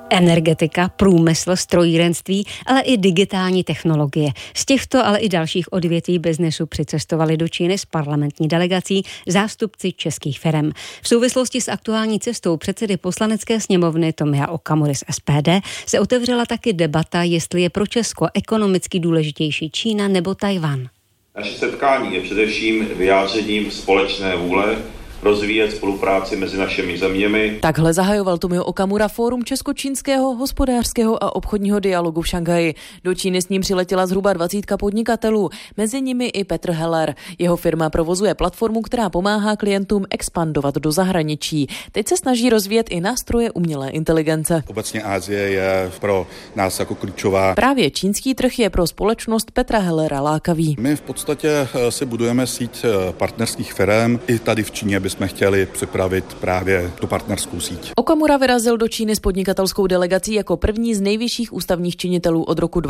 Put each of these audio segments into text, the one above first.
Energetika, průmysl, strojírenství, ale i digitální technologie. Z těchto, ale i dalších odvětví biznesu přicestovali do Číny s parlamentní delegací zástupci českých firem. V souvislosti s aktuální cestou předsedy poslanecké sněmovny Tomia Okamury z SPD se otevřela taky debata, jestli je pro Česko ekonomicky důležitější Čína nebo Tchaj-wan. Naše setkání je především vyjádřením společné vůle rozvíjet spolupráci mezi našimi zeměmi. Takhle zahajoval Tomio Okamura fórum česko-čínského hospodářského a obchodního dialogu v Šanghaji. Do Číny s ním přiletěla zhruba 20 podnikatelů, mezi nimi i Petr Heller. Jeho firma provozuje platformu, která pomáhá klientům expandovat do zahraničí. Teď se snaží rozvíjet i nástroje umělé inteligence. Obecně Asie je pro nás jako klíčová. Právě čínský trh je pro společnost Petra Hellera lákavý. My v podstatě si budujeme síť partnerských firem i tady v Číně jsme chtěli připravit právě tu partnerskou síť. Okamura vyrazil do Číny s podnikatelskou delegací jako první z nejvyšších ústavních činitelů od roku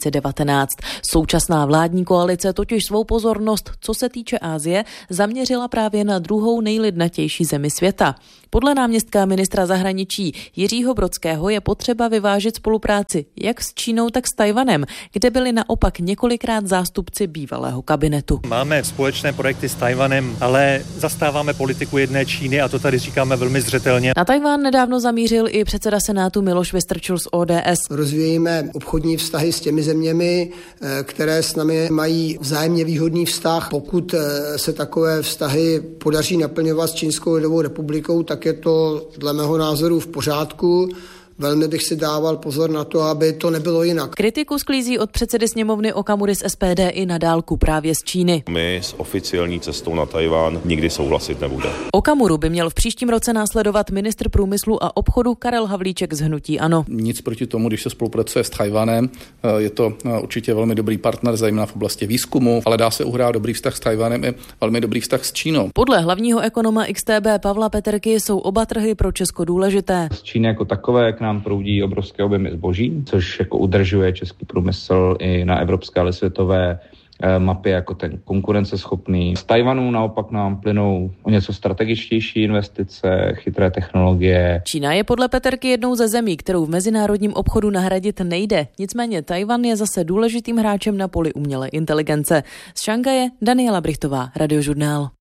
2019. Současná vládní koalice totiž svou pozornost, co se týče Asie, zaměřila právě na druhou nejlidnatější zemi světa. Podle náměstka ministra zahraničí Jiřího Brodského je potřeba vyvážit spolupráci jak s Čínou, tak s Tchaj-wanem, kde byli naopak několikrát zástupci bývalého kabinetu. Máme společné projekty s Tchaj-wanem, ale zastáváme politiku jedné Číny a to tady říkáme velmi zřetelně. Na Tchaj-wan nedávno zamířil i předseda Senátu Miloš Vystrčil z ODS. Rozvíjíme obchodní vztahy s těmi zeměmi, které s námi mají vzájemně výhodný vztah. Pokud se takové vztahy podaří naplňovat s Čínskou lidovou republikou, tak je to dle mého názoru v pořádku. Velmi bych si dával pozor na to, aby to nebylo jinak. Kritiku sklízí od předsedy sněmovny Okamury z SPD i na dálku právě z Číny. My s oficiální cestou na Tchaj-wan nikdy souhlasit nebude. Okamuru by měl v příštím roce následovat ministr průmyslu a obchodu Karel Havlíček z hnutí ANO. Nic proti tomu, když se spolupracuje s Tchaj-wanem. Je to určitě velmi dobrý partner, zejména v oblasti výzkumu, ale dá se uhrát dobrý vztah s Tchaj-wanem i velmi dobrý vztah s Čínou. Podle hlavního ekonoma XTB Pavla Peterky jsou oba trhy pro Česko důležité. Z Číny jako takové k nám proudí obrovské objemy zboží, což jako udržuje český průmysl i na evropské, ale světové mapě jako ten konkurenceschopný. Z Tchaj-wanu naopak nám plynou o něco strategičtější investice, chytré technologie. Čína je podle Peterky jednou ze zemí, kterou v mezinárodním obchodu nahradit nejde. Nicméně Tchaj-wan je zase důležitým hráčem na poli umělé inteligence. Z Šanghaje Daniela Brichtová, Radiožurnál.